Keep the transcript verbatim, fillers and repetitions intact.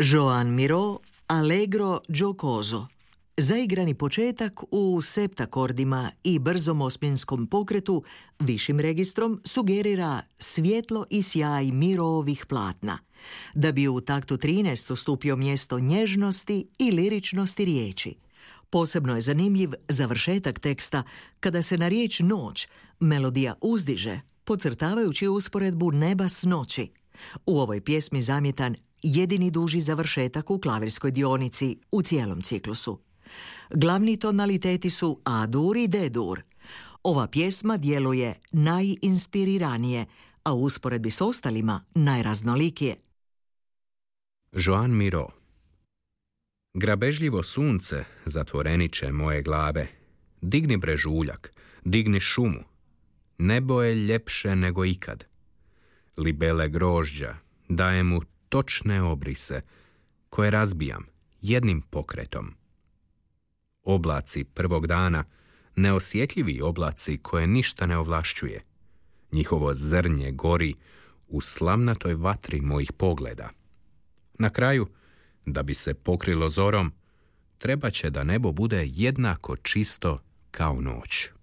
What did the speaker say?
Joan Miró, Allegro giocoso. Zaigrani početak u septakordima i brzom osminskom pokretu višim registrom sugerira svjetlo i sjaj Miroovih platna, da bi u taktu trinaest ustupio mjesto nježnosti i liričnosti riječi. Posebno je zanimljiv završetak teksta kada se na riječ noć melodija uzdiže, podcrtavajući usporedbu neba s noći. U ovoj pjesmi zamjetan jedini duži završetak u klavirskoj dionici u cijelom ciklusu. Glavni tonaliteti su A-dur i D-dur. Ova pjesma djeluje najinspiriranije, a u usporedbi s ostalima najraznolikije. Joan Miró. Grabežljivo sunce, zatvoreniče moje glave, digni brežuljak, digni šumu. Nebo je ljepše nego ikad. Libele grožđa, daje mu točne obrise, koje razbijam jednim pokretom. Oblaci prvog dana, neosjetljivi oblaci koje ništa ne ovlašćuje. Njihovo zrnje gori u slamnatoj vatri mojih pogleda. Na kraju, da bi se pokrilo zorom, treba će da nebo bude jednako čisto kao noć.